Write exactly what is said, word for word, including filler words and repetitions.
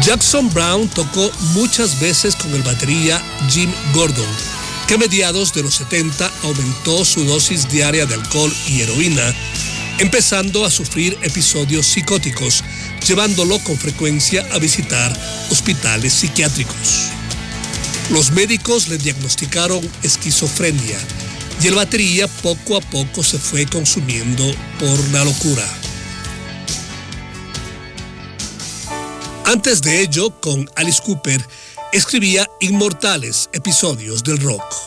Jackson Browne tocó muchas veces con el batería Jim Gordon, que a mediados de los setenta aumentó su dosis diaria de alcohol y heroína, empezando a sufrir episodios psicóticos, llevándolo con frecuencia a visitar hospitales psiquiátricos. Los médicos le diagnosticaron esquizofrenia y el batería poco a poco se fue consumiendo por la locura. Antes de ello, con Alice Cooper, escribía inmortales episodios del rock.